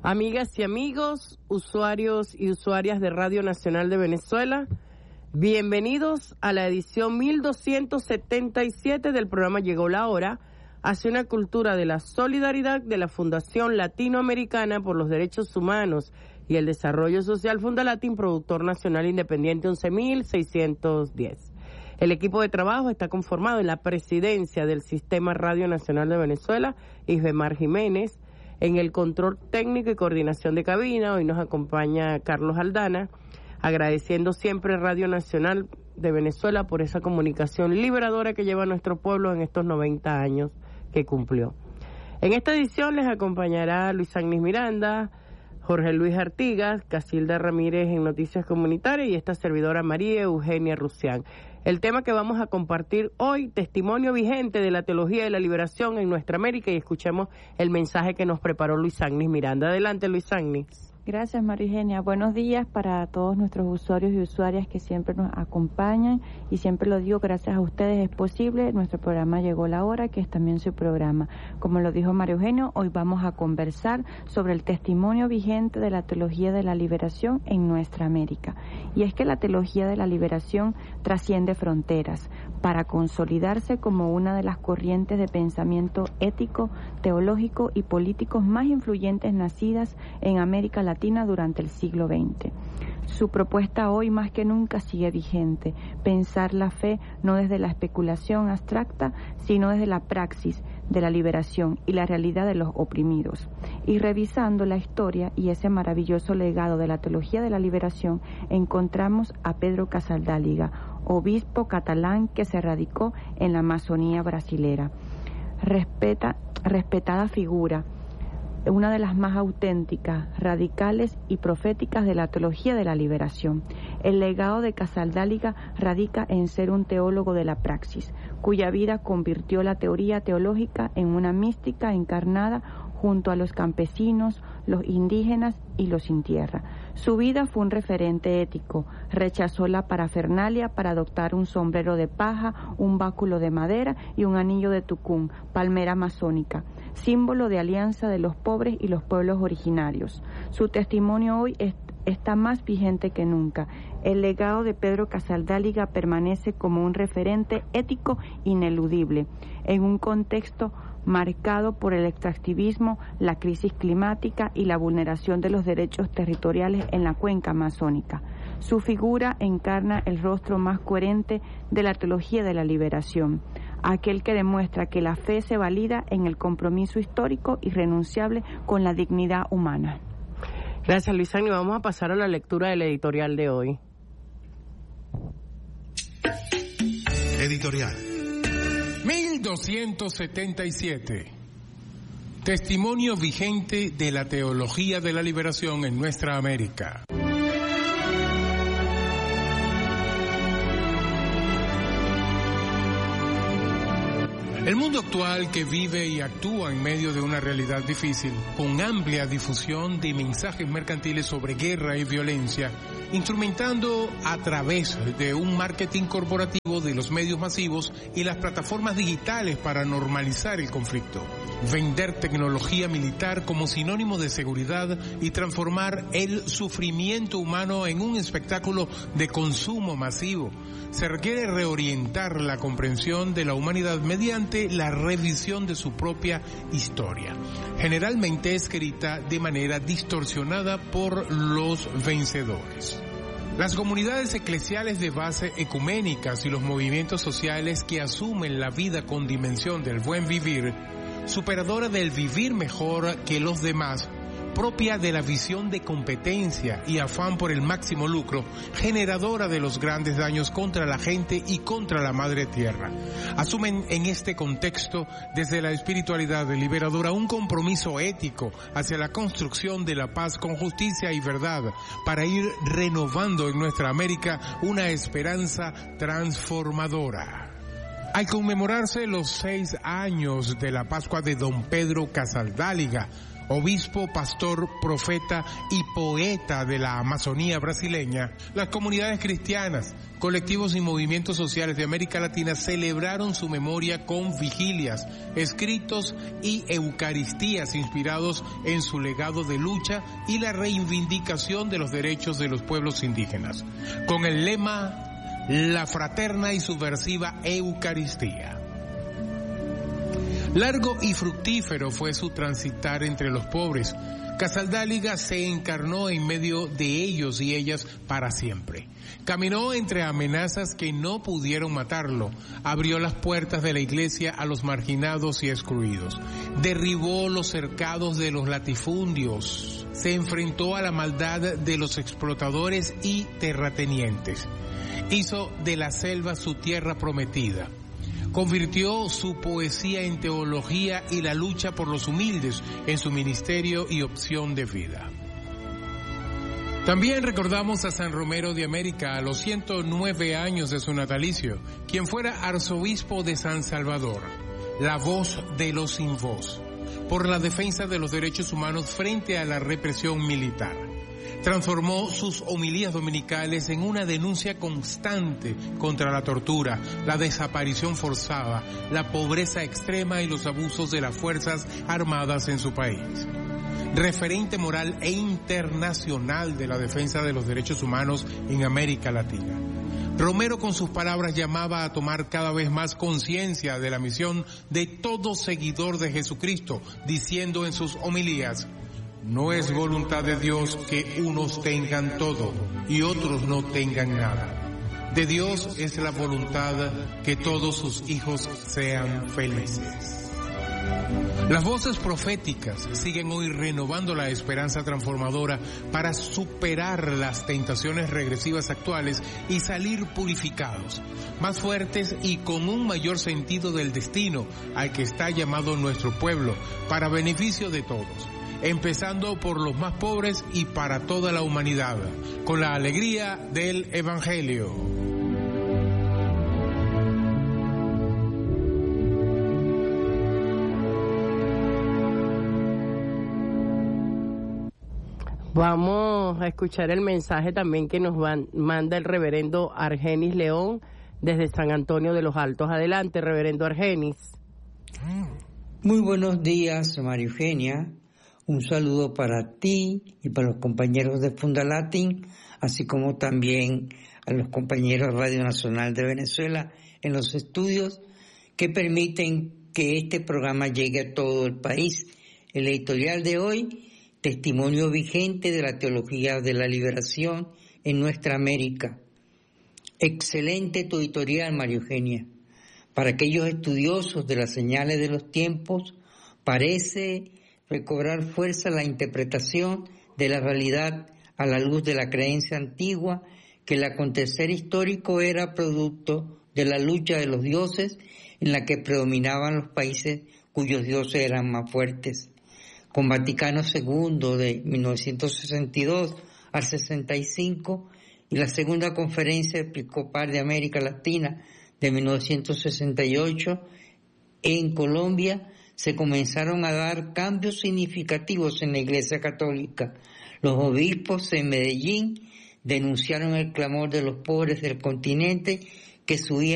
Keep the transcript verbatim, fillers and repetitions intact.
Amigas y amigos, usuarios y usuarias de Radio Nacional de Venezuela, bienvenidos a la edición mil doscientos setenta y siete del programa Llegó la Hora, hacia una cultura de la solidaridad de la Fundación Latinoamericana por los Derechos Humanos y el Desarrollo Social Fundalatin, productor nacional independiente once mil seiscientos diez. El equipo de trabajo está conformado en la presidencia del Sistema Radio Nacional de Venezuela, Isbemar Jiménez. En el control técnico y coordinación de cabina, hoy nos acompaña Carlos Aldana, agradeciendo siempre Radio Nacional de Venezuela por esa comunicación liberadora que lleva a nuestro pueblo en estos noventa años que cumplió. En esta edición les acompañará Luis Agnis Miranda, Jorge Luis Artigas, Casilda Ramírez en Noticias Comunitarias y esta servidora María Eugenia Rusián. El tema que vamos a compartir hoy, testimonio vigente de la teología de la liberación en nuestra América, y escuchemos el mensaje que nos preparó Luis Agnis Miranda. Adelante, Luis Agnis. Gracias, María Eugenia. Buenos días para todos nuestros usuarios y usuarias que siempre nos acompañan, y siempre lo digo, gracias a ustedes es posible. Nuestro programa Llegó la Hora, que es también su programa. Como lo dijo María Eugenia, hoy vamos a conversar sobre el testimonio vigente de la teología de la liberación en nuestra América. Y es que la teología de la liberación trasciende fronteras para consolidarse como una de las corrientes de pensamiento ético, teológico y políticos más influyentes nacidas en América Latina durante el siglo veinte. Su propuesta hoy más que nunca sigue vigente: pensar la fe no desde la especulación abstracta, sino desde la praxis de la liberación y la realidad de los oprimidos. Y revisando la historia y ese maravilloso legado de la teología de la liberación, encontramos a Pedro Casaldáliga, obispo catalán que se radicó en la Amazonía brasilera. Respeta, respetada figura, una de las más auténticas, radicales y proféticas de la teología de la liberación. El legado de Casaldáliga radica en ser un teólogo de la praxis, cuya vida convirtió la teoría teológica en una mística encarnada junto a los campesinos, los indígenas y los sin tierra. Su vida fue un referente ético. Rechazó la parafernalia para adoptar un sombrero de paja, un báculo de madera y un anillo de tucún, palmera amazónica, símbolo de alianza de los pobres y los pueblos originarios. Su testimonio hoy es, está más vigente que nunca. El legado de Pedro Casaldáliga permanece como un referente ético ineludible en un contexto marcado por el extractivismo, la crisis climática y la vulneración de los derechos territoriales en la cuenca amazónica. Su figura encarna el rostro más coherente de la teología de la liberación, aquel que demuestra que la fe se valida en el compromiso histórico irrenunciable con la dignidad humana. Gracias, Luis Agnis. Vamos a pasar a la lectura del editorial de hoy. Editorial. mil doscientos setenta y siete. Testimonio vigente de la teología de la liberación en nuestra América. El mundo actual, que vive y actúa en medio de una realidad difícil, con amplia difusión de mensajes mercantiles sobre guerra y violencia, instrumentando a través de un marketing corporativo de los medios masivos y las plataformas digitales para normalizar el conflicto, vender tecnología militar como sinónimo de seguridad y transformar el sufrimiento humano en un espectáculo de consumo masivo. Se requiere reorientar la comprensión de la humanidad mediante la revisión de su propia historia, generalmente escrita de manera distorsionada por los vencedores. Las comunidades eclesiales de base ecuménicas y los movimientos sociales que asumen la vida con dimensión del buen vivir, superadora del vivir mejor que los demás, propia de la visión de competencia y afán por el máximo lucro, generadora de los grandes daños contra la gente y contra la madre tierra. Asumen en este contexto, desde la espiritualidad liberadora, un compromiso ético hacia la construcción de la paz con justicia y verdad, para ir renovando en nuestra América una esperanza transformadora. Al conmemorarse los seis años de la Pascua de Don Pedro Casaldáliga, obispo, pastor, profeta y poeta de la Amazonía brasileña, las comunidades cristianas, colectivos y movimientos sociales de América Latina celebraron su memoria con vigilias, escritos y eucaristías inspirados en su legado de lucha y la reivindicación de los derechos de los pueblos indígenas, con el lema La fraterna y subversiva Eucaristía. Largo y fructífero fue su transitar entre los pobres. Casaldáliga se encarnó en medio de ellos y ellas para siempre. Caminó entre amenazas que no pudieron matarlo. Abrió las puertas de la iglesia a los marginados y excluidos. Derribó los cercados de los latifundios. Se enfrentó a la maldad de los explotadores y terratenientes. Hizo de la selva su tierra prometida. Convirtió su poesía en teología y la lucha por los humildes en su ministerio y opción de vida. También recordamos a San Romero de América a los ciento nueve años de su natalicio, quien fuera arzobispo de San Salvador, la voz de los sin voz, por la defensa de los derechos humanos frente a la represión militar. Transformó sus homilías dominicales en una denuncia constante contra la tortura, la desaparición forzada, la pobreza extrema y los abusos de las Fuerzas Armadas en su país. Referente moral e internacional de la defensa de los derechos humanos en América Latina. Romero con sus palabras llamaba a tomar cada vez más conciencia de la misión de todo seguidor de Jesucristo, diciendo en sus homilías: no es voluntad de Dios que unos tengan todo y otros no tengan nada. De Dios es la voluntad que todos sus hijos sean felices. Las voces proféticas siguen hoy renovando la esperanza transformadora para superar las tentaciones regresivas actuales y salir purificados, más fuertes y con un mayor sentido del destino al que está llamado nuestro pueblo, para beneficio de todos, empezando por los más pobres y para toda la humanidad, con la alegría del Evangelio. Vamos a escuchar el mensaje también que nos van, manda el reverendo Argenis León desde San Antonio de los Altos. Adelante, reverendo Argenis. Muy buenos días, María Eugenia. Un saludo para ti y para los compañeros de Fundalatin, así como también a los compañeros de Radio Nacional de Venezuela en los estudios que permiten que este programa llegue a todo el país. El editorial de hoy: testimonio vigente de la teología de la liberación en nuestra América. Excelente tu editorial, María Eugenia. Para aquellos estudiosos de las señales de los tiempos, parece recobrar fuerza la interpretación de la realidad a la luz de la creencia antigua que el acontecer histórico era producto de la lucha de los dioses en la que predominaban los países cuyos dioses eran más fuertes. Con Vaticano segundo de mil novecientos sesenta y dos al sesenta y cinco y la Segunda Conferencia Episcopal de América Latina de mil novecientos sesenta y ocho, en Colombia se comenzaron a dar cambios significativos en la Iglesia Católica. Los obispos en Medellín denunciaron el clamor de los pobres del continente que subían